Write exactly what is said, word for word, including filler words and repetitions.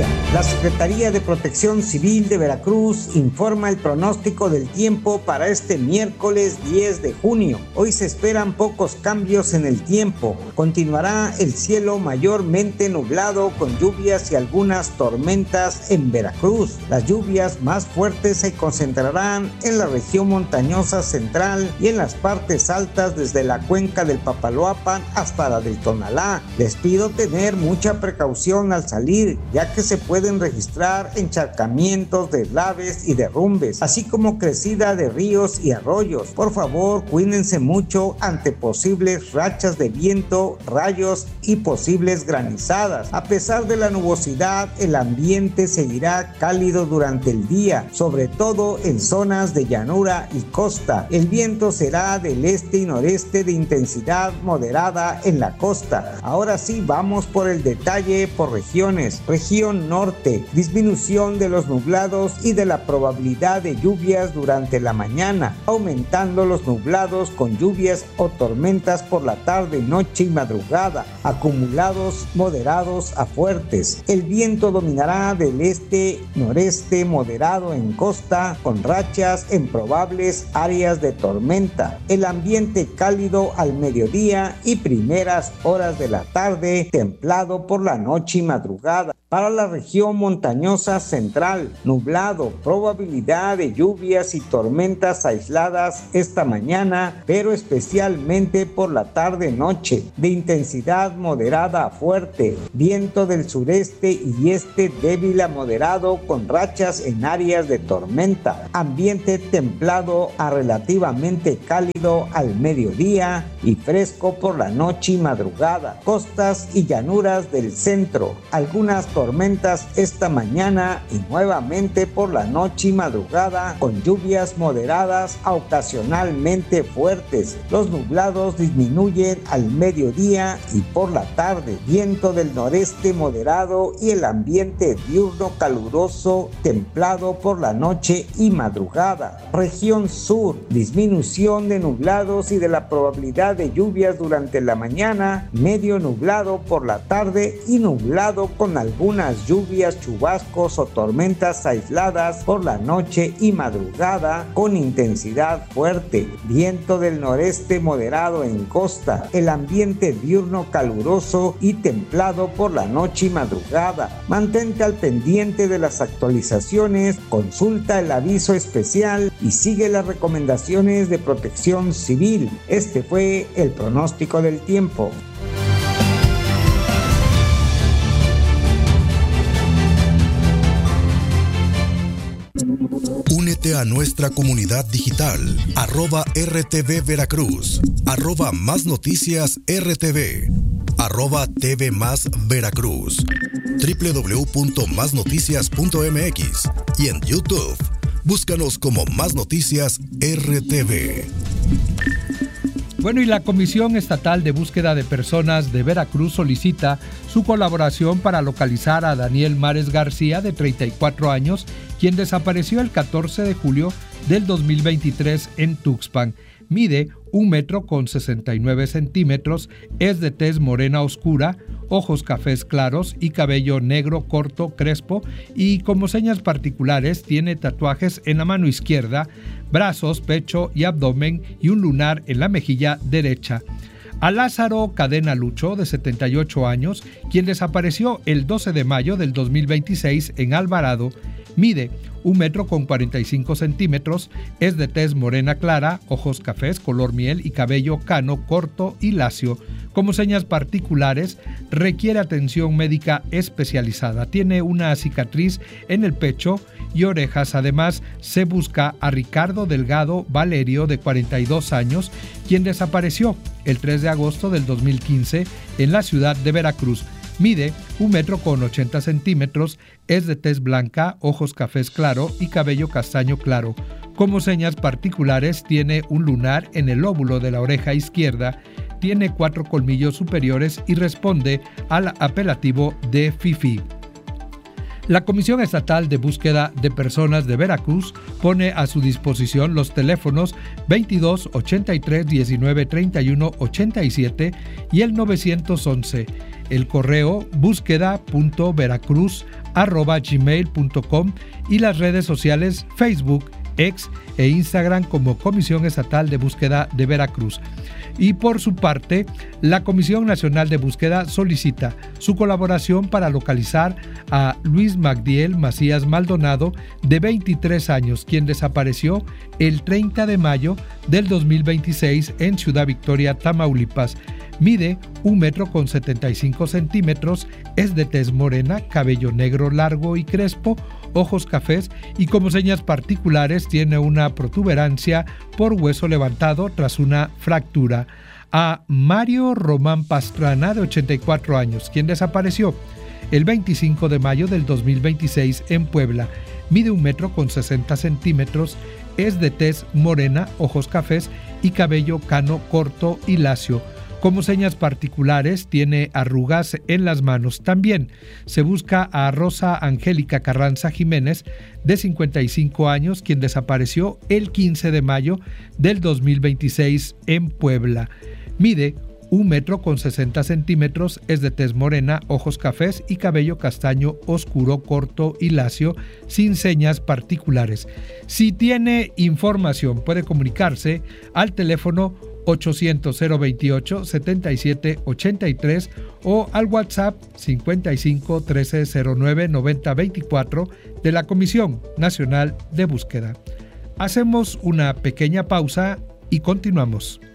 lluvia. La Secretaría de Protección Civil de Veracruz informa el pronóstico del tiempo para este miércoles diez de junio. Hoy se esperan pocos cambios en el tiempo. Continuará el cielo mayormente nublado con lluvias y algunas tormentas en Veracruz. Las lluvias más fuertes se concentrarán en la región montañosa central y en las partes altas desde la cuenca del Papaloapan hasta la del Tonalá. Les pido tener mucha precaución al salir, ya que se pueden registrar encharcamientos, deslaves y derrumbes, así como crecida de ríos y arroyos. Por favor, cuídense mucho ante posibles rachas de viento, rayos y posibles granizadas. A pesar de la nubosidad, el ambiente seguirá cálido durante el día, sobre todo en zonas de llanura y costa. El viento será del este y noreste de intensidad moderada en la costa. Ahora sí, vamos por el detalle por regiones. Región norte, disminución de los nublados y de la probabilidad de lluvias durante la mañana, aumentando los nublados con lluvias o tormentas por la tarde, noche y madrugada, acumulados moderados a fuertes. El viento dominará del este-noreste moderado en costa, con rachas en probables áreas de tormenta. El ambiente cálido al mediodía y primeras horas de la tarde, templado por la noche y madrugada. Para la región montañosa central, nublado, probabilidad de lluvias y tormentas aisladas esta mañana, pero especialmente por la tarde-noche, de intensidad moderada a fuerte, viento del sureste y este débil a moderado con rachas en áreas de tormenta, ambiente templado a relativamente cálido al mediodía y fresco por la noche y madrugada, costas y llanuras del centro, algunas tormentas esta mañana y nuevamente por la noche y madrugada con lluvias moderadas a ocasionalmente fuertes. Los nublados disminuyen al mediodía y por la tarde, viento del noreste moderado y el ambiente diurno caluroso templado por la noche y madrugada. Región sur, disminución de nublados y de la probabilidad de lluvias durante la mañana, medio nublado por la tarde y nublado con algunas lluvias, chubascos o tormentas aisladas por la noche y madrugada con intensidad fuerte, viento del noreste moderado en costa, el ambiente diurno caluroso y templado por la noche y madrugada. Mantente al pendiente de las actualizaciones, consulta el aviso especial y sigue las recomendaciones de Protección Civil. Este fue el pronóstico del tiempo. Únete a nuestra comunidad digital, arroba R T V Veracruz, arroba Más Noticias R T V, arroba T V Más Veracruz, doble u doble u doble u punto más noticias punto m x y en YouTube. Búscanos como Más Noticias R T V. Bueno, y la Comisión Estatal de Búsqueda de Personas de Veracruz solicita su colaboración para localizar a Daniel Mares García, de treinta y cuatro años, quien desapareció el catorce de julio del dos mil veintitrés en Tuxpan. Mide un metro con sesenta y nueve centímetros, es de tez morena oscura, ojos cafés claros y cabello negro corto crespo, y como señas particulares tiene tatuajes en la mano izquierda, brazos, pecho y abdomen y un lunar en la mejilla derecha. A Lázaro Cadena Lucho, de setenta y ocho años, quien desapareció el doce de mayo del dos mil veintiséis en Alvarado, mide un metro con cuarenta y cinco centímetros, es de tez morena clara, ojos cafés color miel y cabello cano corto y lacio. Como señas particulares, requiere atención médica especializada. Tiene una cicatriz en el pecho y orejas. Además, se busca a Ricardo Delgado Valerio, de cuarenta y dos años, quien desapareció el tres de agosto del dos mil quince en la ciudad de Veracruz. Mide un metro con ochenta centímetros, es de tez blanca, ojos cafés claro y cabello castaño claro. Como señas particulares, tiene un lunar en el lóbulo de la oreja izquierda, tiene cuatro colmillos superiores y responde al apelativo de Fifi. La Comisión Estatal de Búsqueda de Personas de Veracruz pone a su disposición los teléfonos veintidós, ochenta y tres, diecinueve, treinta y uno, ochenta y siete y el novecientos once. el correo búsqueda punto veracruz arroba gmail punto com y las redes sociales Facebook, X e Instagram como Comisión Estatal de Búsqueda de Veracruz. Y por su parte, la Comisión Nacional de Búsqueda solicita su colaboración para localizar a Luis Magdiel Macías Maldonado, de veintitrés años, quien desapareció el treinta de mayo del dos mil veintiséis en Ciudad Victoria, Tamaulipas. Mide un metro con setenta y cinco centímetros, es de tez morena, cabello negro largo y crespo, ojos cafés y como señas particulares tiene una protuberancia por hueso levantado tras una fractura. A Mario Román Pastrana, de ochenta y cuatro años, quien desapareció el veinticinco de mayo del dos mil veintiséis en Puebla. Mide un metro con sesenta centímetros, es de tez morena, ojos cafés y cabello cano corto y lacio. Como señas particulares tiene arrugas en las manos. También se busca a Rosa Angélica Carranza Jiménez, de cincuenta y cinco años, quien desapareció el quince de mayo del dos mil veintiséis en Puebla. Mide un metro con sesenta centímetros, es de tez morena, ojos cafés y cabello castaño oscuro, corto y lacio, sin señas particulares. Si tiene información, puede comunicarse al teléfono ochocientos cero veintiocho setenta y siete ochenta y tres o al WhatsApp cincuenta y cinco trece cero nueve noventa veinticuatro de la Comisión Nacional de Búsqueda. Hacemos una pequeña pausa y continuamos.